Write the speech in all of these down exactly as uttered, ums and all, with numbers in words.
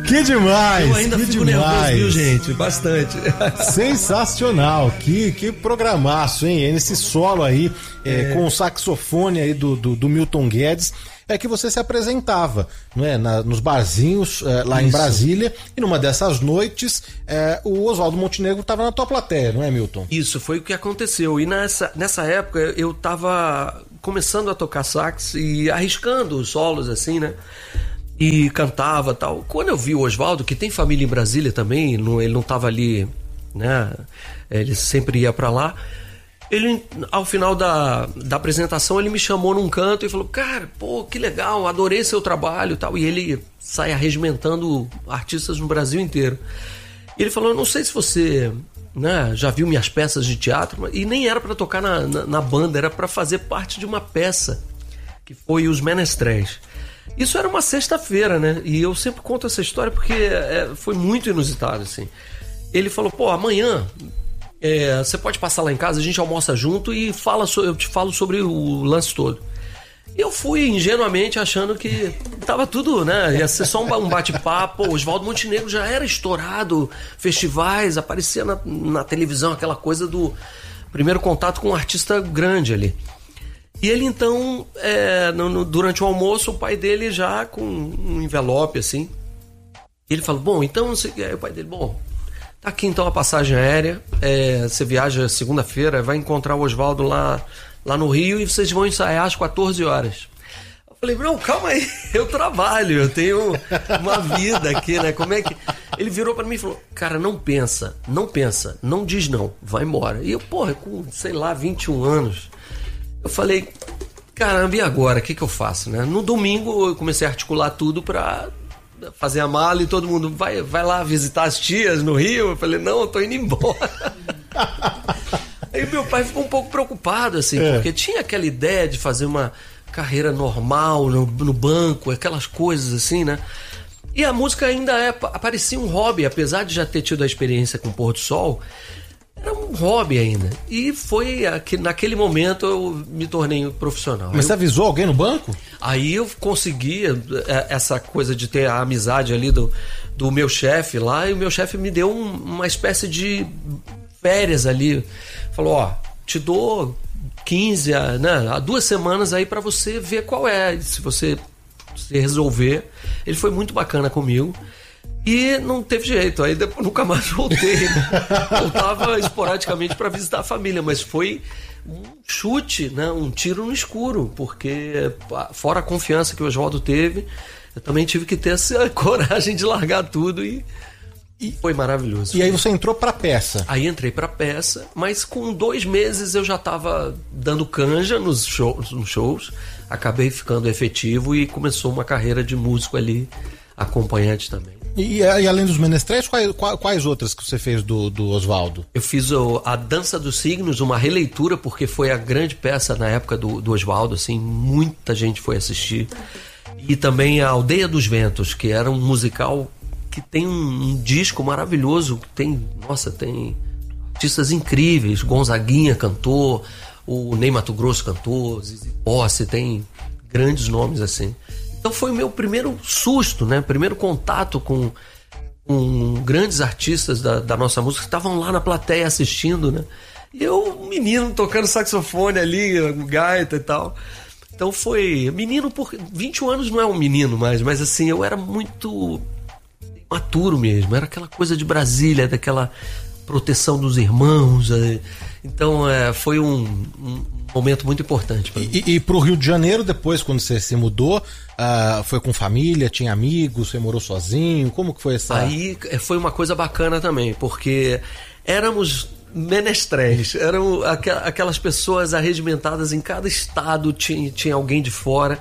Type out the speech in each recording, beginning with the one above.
Que demais! Eu ainda que fico demais. nervoso, viu, gente? Bastante. Sensacional! Que, que programaço, hein? Nesse solo aí, é, é. com o saxofone aí do, do, do Milton Guedes, é que você se apresentava, não é? Na, nos barzinhos é, lá Isso. em Brasília, e numa dessas noites é, o Oswaldo Montenegro estava na tua plateia, não é, Milton? Isso, foi o que aconteceu. E nessa, nessa época eu estava começando a tocar sax e arriscando os solos, assim, né? E cantava e tal. Quando eu vi o Oswaldo, que tem família em Brasília também, não, ele não estava ali, né? Ele sempre ia para lá. Ele, ao final da, da apresentação, ele me chamou num canto e falou: cara, pô, que legal, adorei seu trabalho e tal. E ele sai arregimentando artistas no Brasil inteiro. E ele falou: não sei se você, né, já viu minhas peças de teatro, e nem era para tocar na, na, na banda, era para fazer parte de uma peça que foi Os Menestréis. Isso era uma sexta-feira, né? E eu sempre conto essa história porque é, foi muito inusitado, assim. Ele falou: pô, amanhã é, você pode passar lá em casa, a gente almoça junto e fala so, eu te falo sobre o lance todo. E eu fui ingenuamente achando que tava tudo, né? Ia ser só um bate-papo. O Oswaldo Montenegro já era estourado, festivais, aparecia na, na televisão aquela coisa do primeiro contato com um artista grande ali. E ele então, é, no, no, durante o almoço, o pai dele já com um envelope assim, ele falou: bom, então, aí o pai dele, bom, tá aqui então a passagem aérea, é, você viaja segunda-feira, vai encontrar o Oswaldo lá, lá no Rio e vocês vão ensaiar às quatorze horas. Eu falei: não, calma aí, eu trabalho, eu tenho uma vida aqui, né? Como é que... Ele virou pra mim e falou: cara, não pensa, não pensa, não diz não, vai embora. E eu, porra, com, sei lá, vinte e um anos... Eu falei: caramba, e agora? O que que eu faço, né? No domingo eu comecei a articular tudo pra fazer a mala e todo mundo vai, vai lá visitar as tias no Rio. Eu falei: não, eu tô indo embora. Aí meu pai ficou um pouco preocupado, assim, é. porque tinha aquela ideia de fazer uma carreira normal no, no banco, aquelas coisas assim, né? E a música ainda é, parecia um hobby, apesar de já ter tido a experiência com o Pôr do Sol. Era um hobby ainda. E foi aqui, naquele momento eu me tornei profissional. Mas eu, você avisou alguém no banco? Aí eu consegui essa coisa de ter a amizade ali do, do meu chefe lá. E o meu chefe me deu um, uma espécie de férias ali. Falou: ó, te dou quinze, né, há duas semanas aí pra você ver qual é. Se você se resolver. Ele foi muito bacana comigo. E não teve jeito, aí depois nunca mais voltei. Voltava esporadicamente para visitar a família, mas foi um chute, né? Um tiro no escuro, porque fora a confiança que o Oswaldo teve, eu também tive que ter essa coragem de largar tudo e, e foi maravilhoso. E aí você entrou para peça? Aí entrei para peça, mas com dois meses eu já estava dando canja nos shows, nos shows, acabei ficando efetivo e começou uma carreira de músico ali, acompanhante também. E, e além dos Menestréis, quais, quais outras que você fez do, do Oswaldo? Eu fiz o, a Dança dos Signos, uma releitura, porque foi a grande peça na época do, do Oswaldo, assim, muita gente foi assistir. E também a Aldeia dos Ventos, que era um musical que tem um, um disco maravilhoso, tem, nossa, tem artistas incríveis, Gonzaguinha cantou, o Ney Matogrosso cantou, Zizi Posse, tem grandes nomes assim. Então foi o meu primeiro susto, né? Primeiro contato com, com grandes artistas da, da nossa música que estavam lá na plateia assistindo, né? E eu, um menino tocando saxofone ali, gaita e tal. Então foi... Menino por... vinte e um anos não é um menino mais, mas assim, eu era muito maturo mesmo. Era aquela coisa de Brasília, daquela proteção dos irmãos. Então é, foi um... um momento muito importante para mim. E, e pro Rio de Janeiro, depois, quando você se mudou, uh, foi com família, tinha amigos, você morou sozinho? Como que foi essa... Aí foi uma coisa bacana também, porque éramos menestréis, eram aquelas pessoas arregimentadas em cada estado, tinha, tinha alguém de fora.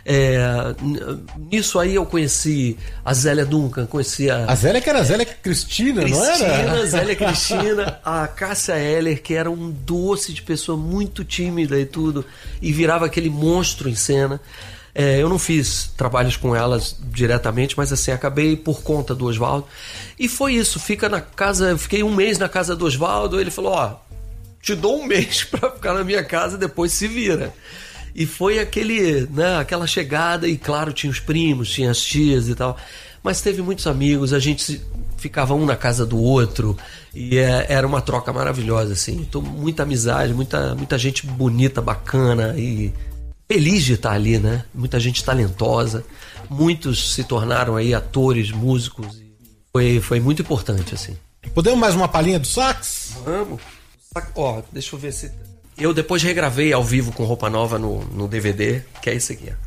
É, nisso aí eu conheci a Zélia Duncan, conheci a... A Zélia que era a Zélia Cristina, Cristina, não era? Cristina, Zélia Cristina, a Cássia Eller, que era um doce de pessoa muito tímida e tudo, e virava aquele monstro em cena. É, eu não fiz trabalhos com elas diretamente, mas assim, acabei por conta do Oswaldo. E foi isso, fica na casa, eu fiquei um mês na casa do Oswaldo, ele falou: ó, te dou um mês pra ficar na minha casa, depois se vira. E foi aquele, né, aquela chegada, e claro, tinha os primos, tinha as tias e tal. mas teve muitos amigos, a gente ficava um na casa do outro e é, era uma troca maravilhosa, assim. Então, muita amizade, muita, muita gente bonita, bacana e feliz de estar ali, né? Muita gente talentosa, muitos se tornaram aí atores, músicos, e foi, foi muito importante, assim. Podemos mais uma palhinha do sax? Vamos. Ó, deixa eu ver se... Eu depois regravei ao vivo com roupa nova no, no D V D, que é esse aqui, ó.